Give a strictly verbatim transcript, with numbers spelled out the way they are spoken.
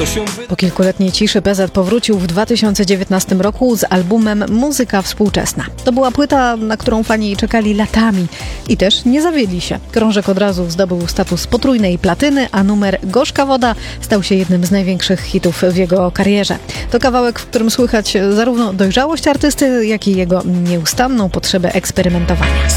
to się wy... Po kilkuletniej ciszy P Z powrócił w dwa tysiące dziewiętnastym roku z albumem Muzyka współczesna. To była płyta, na którą fani czekali latami i też nie zawiedli się. Krążek od razu zdobył status potrójnej platyny, a numer Gorzka woda stał się jednym z największych hitów w jego karierze. To kawałek, w którym słychać zarówno dojrzałość artysty, jak i jego nieustanną potrzebę eksperymentowania.